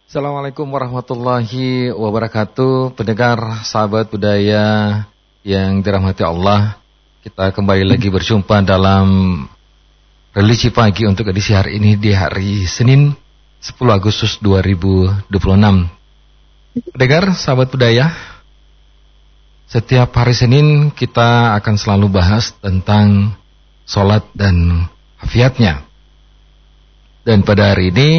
Assalamualaikum warahmatullahi wabarakatuh. Pendengar sahabat budaya yang dirahmati Allah, kita kembali lagi berjumpa dalam Religi Pagi untuk edisi hari ini di hari Senin 10 Agustus 2026. Pendengar sahabat budaya, setiap hari Senin kita akan selalu bahas tentang sholat dan hafiatnya. Dan pada hari ini